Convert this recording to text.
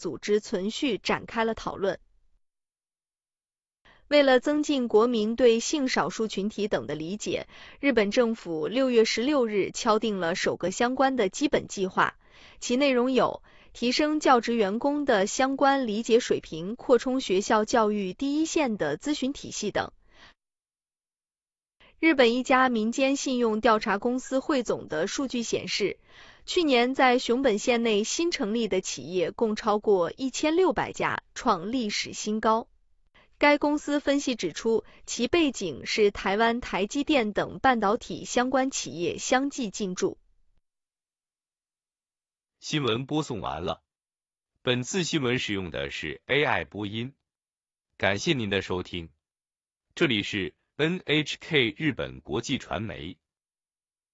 组织存续展开了讨论。为了增进国民对性少数群体等的理解，日本政府6月16日敲定了首个相关的基本计划，其内容有提升教职员工的相关理解水平，扩充学校教育第一线的咨询体系等。日本一家民间信用调查公司汇总的数据显示，去年在熊本县内新成立的企业共超过1600家，创历史新高。该公司分析指出，其背景是台湾台积电等半导体相关企业相继进驻。 新闻播送完了，本次新闻使用的是 AI 播音，感谢您的收听，这里是 NHK 日本国际传媒。